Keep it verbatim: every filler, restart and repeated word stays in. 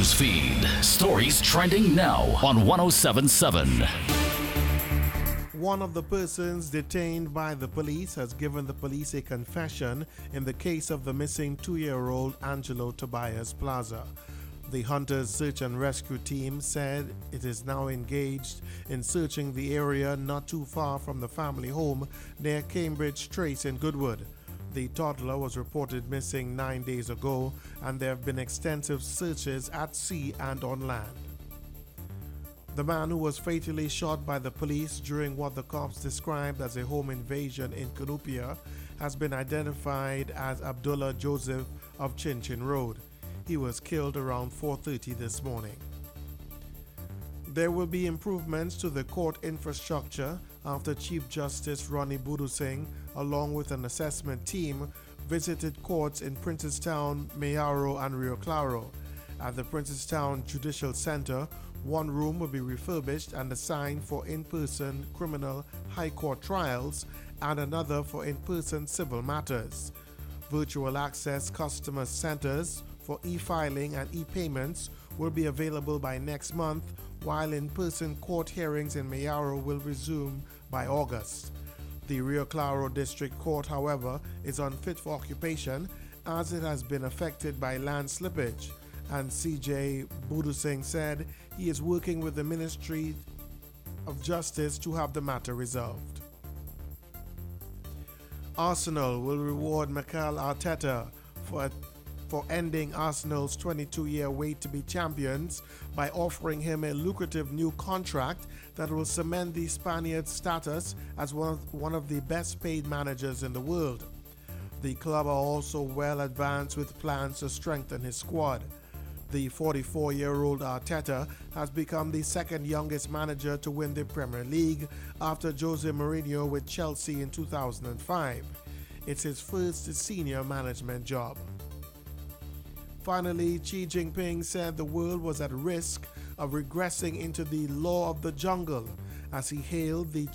news feed. Stories trending now on one oh seven point seven. One of the persons detained by the police has given the police a confession in the case of the missing two-year-old Angelo Tobias Plaza. The Hunters Search and Rescue Team said it is now engaged in searching the area not too far from the family home near Cambridge Trace in Goodwood. The toddler was reported missing nine days ago, and there have been extensive searches at sea and on land. The man who was fatally shot by the police during what the cops described as a home invasion in Cunupia has been identified as Abdullah Joseph of Chin Chin Road. He was killed around four thirty this morning. There will be improvements to the court infrastructure after Chief Justice Ronnie Budusing, along with an assessment team, visited courts in Princestown, Mayaro, and Rio Claro. At the Princestown Judicial Center, one room will be refurbished and assigned for in-person criminal high court trials and another for in-person civil matters. Virtual access customer centers for e-filing and e-payments will be available by next month, while in-person court hearings in Mayaro will resume by August. The Rio Claro District Court, however, is unfit for occupation as it has been affected by land slippage, and C J Budusing said he is working with the Ministry of Justice to have the matter resolved. Arsenal will reward Mikel Arteta for for ending Arsenal's twenty-two-year wait to be champions by offering him a lucrative new contract that will cement the Spaniard's status as one of, one of the best-paid managers in the world. The club are also well advanced with plans to strengthen his squad. The forty-four-year-old Arteta has become the second youngest manager to win the Premier League after Jose Mourinho with Chelsea in two thousand five. It's his first senior management job. Finally, Xi Jinping said the world was at risk of regressing into the law of the jungle as he hailed the